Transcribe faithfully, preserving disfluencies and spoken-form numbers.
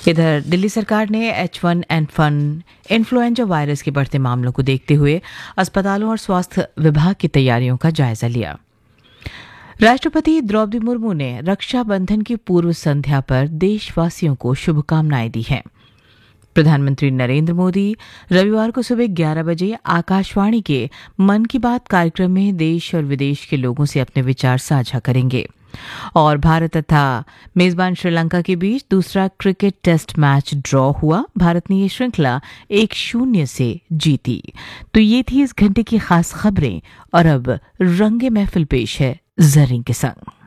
इधर दिल्ली सरकार ने H one N one influenza virus के बढ़ते मामलों को देखते हुए अस्पतालों और स्वास्थ्य विभाग की तैयारियों का जायजा लिया। राष्ट्रपति द्रौपदी मुर्मू ने रक्षाबंधन की पूर्व संध्या पर देशवासियों को शुभकामनाएं दी हैं। प्रधानमंत्री नरेंद्र मोदी रविवार को सुबह ग्यारह बजे आकाशवाणी के मन की बात कार्यक्रम में देश और विदेश के लोगों से अपने विचार साझा करेंगे। और भारत तथा मेजबान श्रीलंका के बीच दूसरा क्रिकेट टेस्ट मैच ड्रॉ हुआ। भारत ने ये श्रृंखला एक शून्य से जीती। तो ये थी इस घंटे की खास खबरें और अब रंगे महफिल पेश है जरीन के संग।